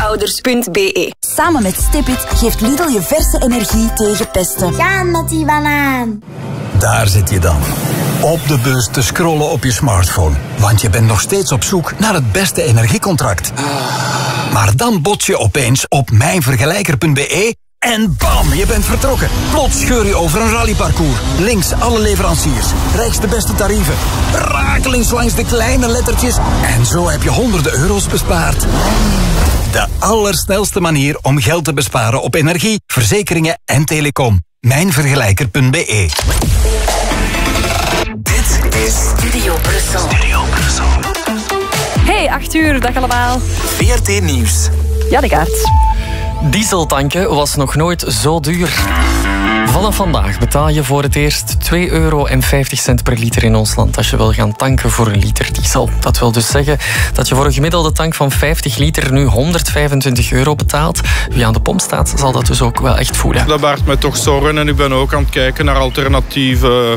Dierouders.be. Samen met Stipit geeft Lidl je verse energie tegen pesten. Gaan met die banaan. Daar zit je dan. Op de bus te scrollen op je smartphone. Want je bent nog steeds op zoek naar het beste energiecontract. Maar dan bots je opeens op mijnvergelijker.be en bam, je bent vertrokken. Plots scheur je over een rallyparcours. Links alle leveranciers. Rechts de beste tarieven. Rakelings langs de kleine lettertjes. En zo heb je honderden euro's bespaard. De allersnelste manier om geld te besparen op energie, verzekeringen en telecom. Mijnvergelijker.be. Dit is Studio Brussel. Hey, 8 uur, dag allemaal. VRT Nieuws. Ja, de kaart. Dieseltanken was nog nooit zo duur. Vanaf vandaag betaal je voor het eerst €2,50 per liter in ons land als je wil gaan tanken voor een liter diesel. Dat wil dus zeggen dat je voor een gemiddelde tank van 50 liter nu €125 betaalt. Wie aan de pomp staat, zal dat dus ook wel echt voelen. Dat baart mij toch zorgen en ik ben ook aan het kijken naar alternatieve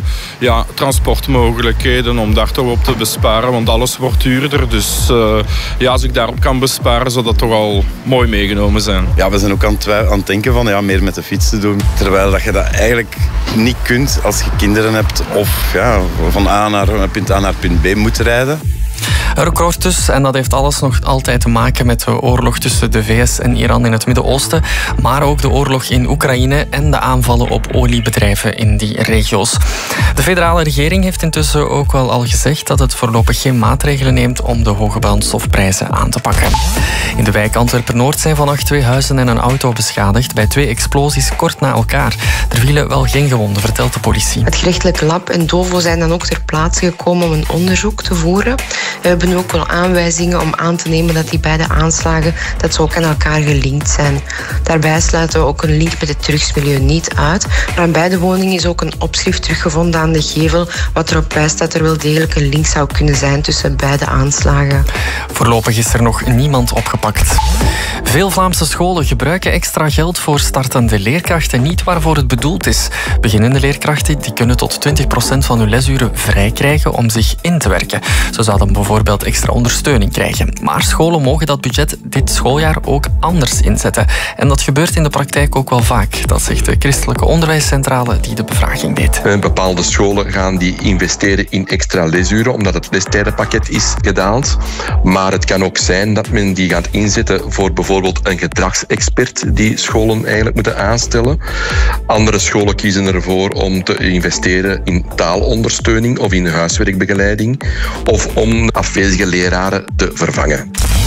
transportmogelijkheden om daar toch op te besparen, want alles wordt duurder. Dus als ik daarop kan besparen, zou dat toch al mooi meegenomen zijn. Ja, we zijn ook aan het denken van meer met de fiets te doen, terwijl dat je dat eigenlijk niet kunt als je kinderen hebt of van punt A naar punt B moet rijden. Een record dus, en dat heeft alles nog altijd te maken met de oorlog tussen de VS en Iran in het Midden-Oosten, maar ook de oorlog in Oekraïne en de aanvallen op oliebedrijven in die regio's. De federale regering heeft intussen ook wel al gezegd dat het voorlopig geen maatregelen neemt om de hoge brandstofprijzen aan te pakken. In de wijk Antwerpen-Noord zijn vannacht 2 huizen en een auto beschadigd bij 2 explosies kort na elkaar. Er vielen wel geen gewonden, vertelt de politie. Het gerechtelijk lab en DOVO zijn dan ook ter plaatse gekomen om een onderzoek te voeren. We hebben nu ook wel aanwijzingen om aan te nemen dat die beide aanslagen dat ze ook aan elkaar gelinkt zijn. Daarbij sluiten we ook een link met het drugsmilieu niet uit. Maar aan beide woningen is ook een opschrift teruggevonden aan de gevel, wat erop wijst dat er wel degelijk een link zou kunnen zijn tussen beide aanslagen. Voorlopig is er nog niemand opgepakt. Veel Vlaamse scholen gebruiken extra geld voor startende leerkrachten niet waarvoor het bedoeld is. Beginnende leerkrachten die kunnen tot 20% van hun lesuren vrij krijgen om zich in te werken. Zo zouden bijvoorbeeld extra ondersteuning krijgen. Maar scholen mogen dat budget dit schooljaar ook anders inzetten. En dat gebeurt in de praktijk ook wel vaak. Dat zegt de Christelijke Onderwijscentrale die de bevraging deed. Bepaalde scholen gaan die investeren in extra lesuren omdat het lestijdenpakket is gedaald. Maar het kan ook zijn dat men die gaat inzetten voor bijvoorbeeld een gedragsexpert die scholen eigenlijk moeten aanstellen. Andere scholen kiezen ervoor om te investeren in taalondersteuning of in huiswerkbegeleiding of om afwezige leraren te vervangen.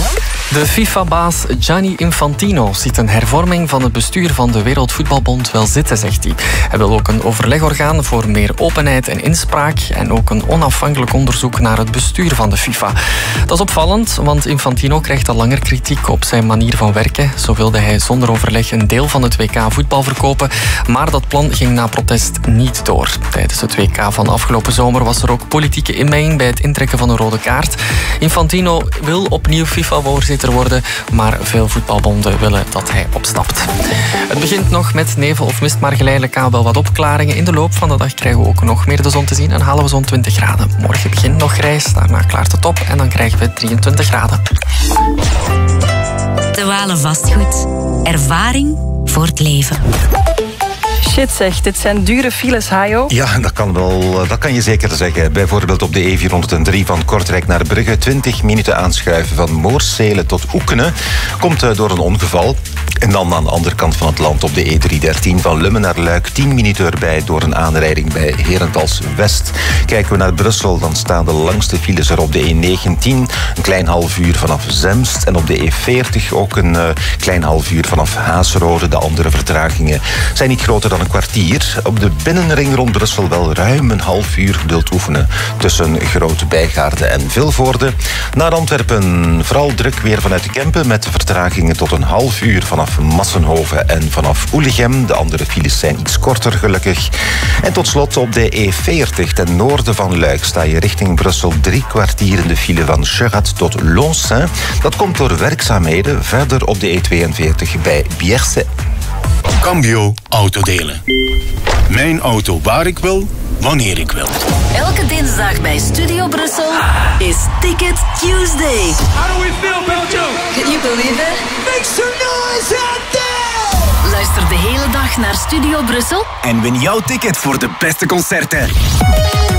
De FIFA-baas Gianni Infantino ziet een hervorming van het bestuur van de Wereldvoetbalbond wel zitten, zegt hij. Hij wil ook een overlegorgaan voor meer openheid en inspraak en ook een onafhankelijk onderzoek naar het bestuur van de FIFA. Dat is opvallend, want Infantino krijgt al langer kritiek op zijn manier van werken. Zo wilde hij zonder overleg een deel van het WK voetbal verkopen, maar dat plan ging na protest niet door. Tijdens het WK van afgelopen zomer was er ook politieke inmenging bij het intrekken van een rode kaart. Infantino wil opnieuw FIFA-voorzitter worden, maar veel voetbalbonden willen dat hij opstapt. Het begint nog met nevel of mist, maar geleidelijk aan wel wat opklaringen. In de loop van de dag krijgen we ook nog meer de zon te zien en halen we zo'n 20 graden. Morgen begint nog grijs, daarna klaart het op en dan krijgen we 23 graden. De Walen Vastgoed. Ervaring voor het leven. Shit zeg, dit zijn dure files, Hajo. Ja, dat kan wel. Dat kan je zeker zeggen. Bijvoorbeeld op de E403 van Kortrijk naar Brugge. 20 minuten aanschuiven van Moorsele tot Oekene. Komt door een ongeval. En dan aan de andere kant van het land op de E313 van Lummen naar Luik. 10 minuten erbij door een aanrijding bij Herentals West. Kijken we naar Brussel, dan staan de langste files er op de E19. Een klein half uur vanaf Zemst. En op de E40 ook een klein half uur vanaf Haasrode. De andere vertragingen zijn niet groter dan een kwartier. Op de binnenring rond Brussel wel ruim een half uur geduld oefenen tussen Grote Bijgaarde en Vilvoorde. Naar Antwerpen vooral druk weer vanuit de Kempen met vertragingen tot een half uur vanaf Massenhoven en vanaf Oelichem. De andere files zijn iets korter gelukkig. En tot slot op de E40 ten noorden van Luik sta je richting Brussel 3 kwartier in de file van Cherat tot Lonsin. Dat komt door werkzaamheden verder op de E42 bij Bierse. Cambio Autodelen. Mijn auto waar ik wil, wanneer ik wil. Elke dinsdag bij Studio Brussel is Ticket Tuesday. How do we feel, Belgium? Can you believe it? Make some noise out there! Luister de hele dag naar Studio Brussel En win jouw ticket voor de beste concerten.